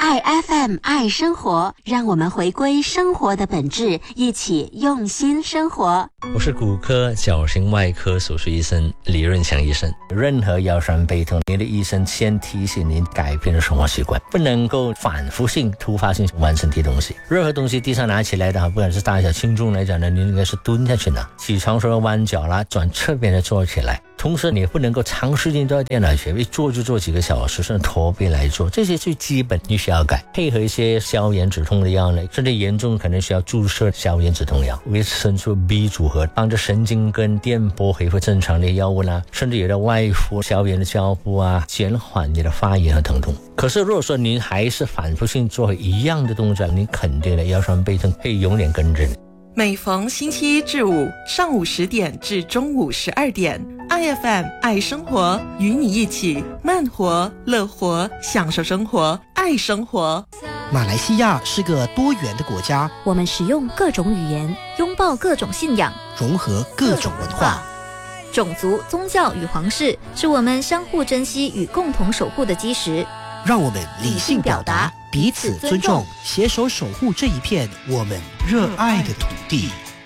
爱 FM 爱生活，让我们回归生活的本质，一起用心生活。 我是骨科矫形外科手术医生李润强医生。任何腰酸背痛，你的医生先提醒您改变生活习惯，不能够反复性突发性玩身体东西。任何东西地上拿起来的，不管是大小轻重来讲呢，你应该是蹲下去拿，起床时候弯脚啦，转侧边的坐起来。同时你不能够长时间都在电脑前，一坐就坐几个小时，甚至驼背来做，这些最基本你需要改。配合一些消炎止痛的药呢，甚至严重可能需要注射消炎止痛药，维持生素 B 组合，帮助神经跟电波恢复正常的药物啦，甚至有的外敷消炎的胶布啊，减缓你的发炎和疼痛。可是如果说您还是反复性做一样的动作，你肯定的腰酸背痛会永远跟着你。 每逢星期一至五上午10点至中午12点，IFM 爱生活，与你一起慢活、乐活，享受生活，爱生活。 马来西亚是个多元的国家， 我们使用各种语言，拥抱各种信仰， 融合各种文化。 种族、宗教与皇室是我们相互珍惜与共同守护的基石。 让我们理性表达，彼此尊重，携手守护这一片我们热爱的土地。